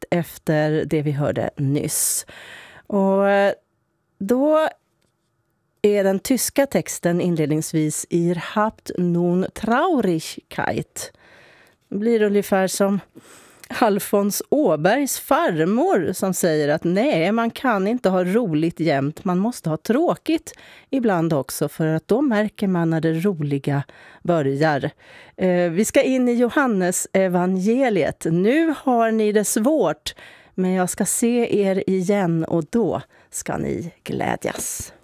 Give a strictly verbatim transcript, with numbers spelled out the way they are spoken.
efter det vi hörde nyss. Och då är den tyska texten inledningsvis Ihr habt nun Traurigkeit. Det blir ungefär som Alfons Åbergs farmor som säger att nej, man kan inte ha roligt jämt, man måste ha tråkigt ibland också, för att då märker man när det roliga börjar. Eh, vi ska in i Johannes evangeliet. Nu har ni det svårt, men jag ska se er igen och då ska ni glädjas.